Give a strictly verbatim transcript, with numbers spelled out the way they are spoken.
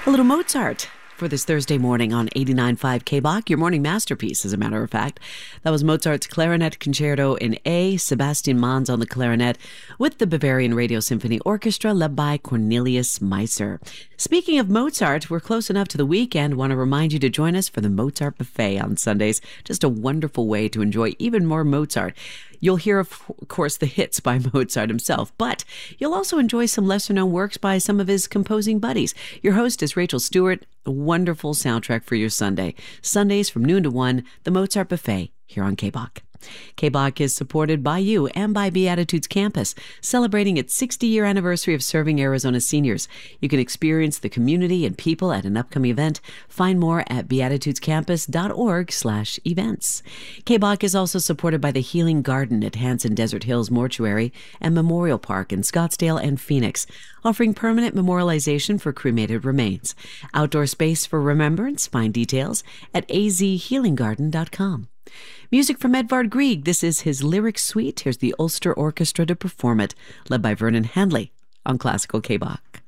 A little Mozart for this Thursday morning on eighty-nine point five K B O C, your morning masterpiece, as a matter of fact. That was Mozart's Clarinet Concerto in A, Sebastian Mans on the clarinet, with the Bavarian Radio Symphony Orchestra led by Cornelius Meisser. Speaking of Mozart, we're close enough to the weekend. Want to remind you to join us for the Mozart Buffet on Sundays. Just a wonderful way to enjoy even more Mozart. You'll hear, of course, the hits by Mozart himself, but you'll also enjoy some lesser-known works by some of his composing buddies. Your host is Rachel Stewart. A wonderful soundtrack for your Sunday. Sundays from noon to one, the Mozart Buffet here on K B O C. K B O C is supported by you and by Beatitudes Campus, celebrating its sixty-year anniversary of serving Arizona seniors. You can experience the community and people at an upcoming event. Find more at beatitudescampus.org slash events. K B O C is also supported by the Healing Garden at Hanson Desert Hills Mortuary and Memorial Park in Scottsdale and Phoenix, offering permanent memorialization for cremated remains. Outdoor space for remembrance. Find details at a z healing garden dot com. Music from Edvard Grieg. This is his lyric suite. Here's the Ulster Orchestra to perform it, led by Vernon Handley on Classical K B O C.